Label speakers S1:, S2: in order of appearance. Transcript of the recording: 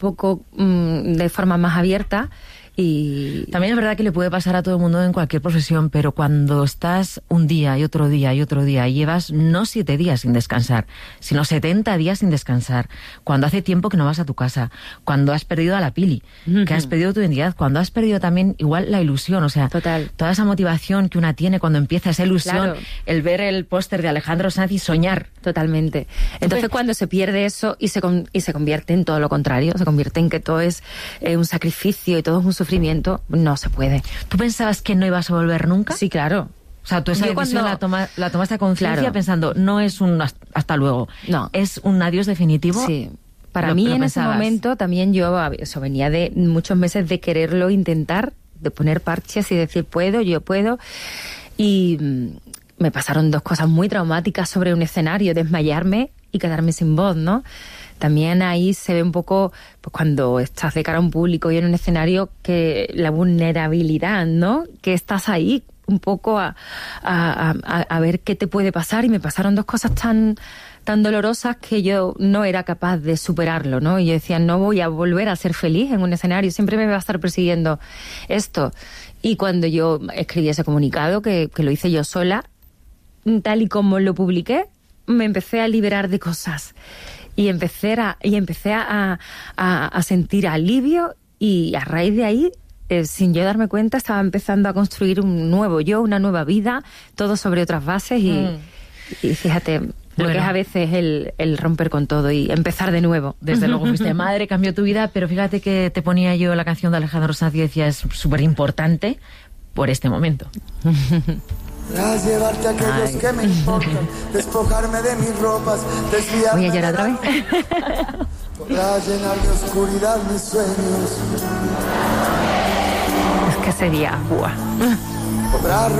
S1: poco de forma más abierta. Y
S2: también es verdad que le puede pasar a todo el mundo en cualquier profesión, pero cuando estás un día y otro día y otro día y llevas no 7 días sin descansar, sino 70 días sin descansar, cuando hace tiempo que no vas a tu casa, cuando has perdido a la Pili, que has perdido tu identidad, cuando has perdido también igual la ilusión, o sea,
S1: total,
S2: toda esa motivación que una tiene cuando empieza esa ilusión,
S1: claro,
S2: el ver el póster de Alejandro Sanz y soñar.
S1: Totalmente. Entonces cuando se pierde eso y se convierte en todo lo contrario, se convierte en que todo es un sacrificio y todo es un sufrimiento, no se puede.
S2: ¿Tú pensabas que no ibas a volver nunca?
S1: Sí, claro.
S2: O sea, tú esa decisión la tomaste a conciencia, claro, pensando, no es un hasta luego,
S1: no,
S2: es un adiós definitivo.
S1: Sí. Para mí en ese momento también yo venía de muchos meses de quererlo intentar, de poner parches y decir yo puedo, y me pasaron 2 cosas muy traumáticas sobre un escenario, desmayarme y quedarme sin voz, ¿no? También ahí se ve un poco, pues cuando estás de cara a un público y en un escenario, que la vulnerabilidad, ¿no? Que estás ahí un poco a ver qué te puede pasar, y me pasaron 2 cosas tan dolorosas que yo no era capaz de superarlo, ¿no? Y yo decía, no voy a volver a ser feliz en un escenario, siempre me va a estar persiguiendo esto. Y cuando yo escribí ese comunicado, que lo hice yo sola, tal y como lo publiqué, me empecé a liberar de cosas. Y empecé a sentir alivio, y a raíz de ahí, sin yo darme cuenta, estaba empezando a construir un nuevo yo, una nueva vida, todo sobre otras bases, y fíjate, lo que es a veces el romper con todo y empezar de nuevo.
S2: Desde luego fuiste madre, cambió tu vida, pero fíjate que te ponía yo la canción de Alejandro Sanz y decía, es súper importante por este momento.
S3: Tras llevarte a aquellos que me importan, despojarme de mis ropas, desviarme.
S1: Voy a llorar otra vez.
S3: Podrás llenar de oscuridad mis sueños.
S1: Es que sería...
S3: Podrás